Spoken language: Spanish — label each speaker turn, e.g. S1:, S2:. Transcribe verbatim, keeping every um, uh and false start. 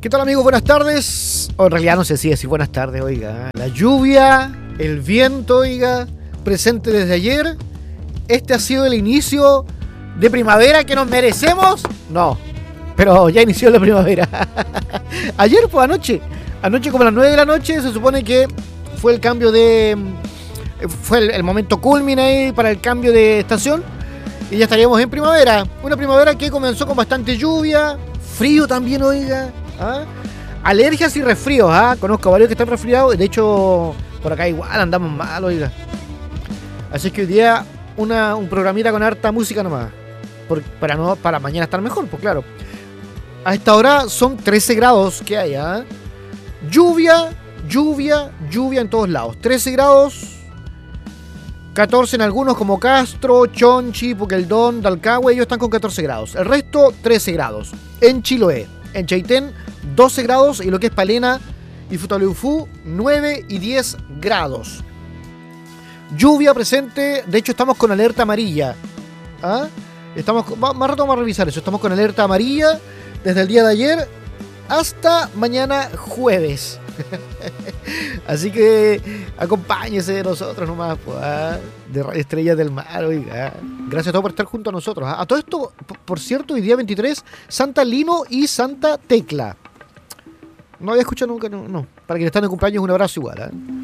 S1: ¿Qué tal, amigos? Buenas tardes. O en realidad no sé si decir buenas tardes, oiga. La lluvia, el viento, oiga, presente desde ayer. Este ha sido el inicio de primavera que nos merecemos. No, pero ya inició la primavera. Ayer, pues anoche. Anoche como a las nueve de la noche se supone que fue el cambio de... Fue el, el momento culmine ahí para el cambio de estación. Y ya estaríamos en primavera. Una primavera que comenzó con bastante lluvia. Frío también, oiga. ¿Ah? Alergias y resfríos, ¿ah? Conozco a varios que están resfriados. De hecho, por acá igual andamos mal, oiga. Así que hoy día una, un programita con harta música nomás. Por, para, no, para mañana estar mejor, pues claro. A esta hora son trece grados que hay, ¿ah? Lluvia, lluvia, lluvia en todos lados. trece grados, catorce en algunos como Castro, Chonchi, Puqueldón, Dalcahue, ellos están con catorce grados. El resto, trece grados. En Chiloé, en Chaitén, doce grados, y lo que es Palena y Futaleufú, nueve y diez grados. Lluvia presente, de hecho estamos con alerta amarilla. ¿Ah? Estamos, más, más rato vamos a revisar eso. Estamos con alerta amarilla desde el día de ayer hasta mañana jueves. Así que acompáñese de nosotros nomás, pues, ¿ah? De Radio Estrellas del Mar, oiga. Gracias a todos por estar junto a nosotros, ¿ah? A todo esto, por cierto, hoy día veintitrés, Santa Lino y Santa Tecla. No había escuchado nunca, no, no. Para quienes están de cumpleaños, un abrazo igual, ¿eh?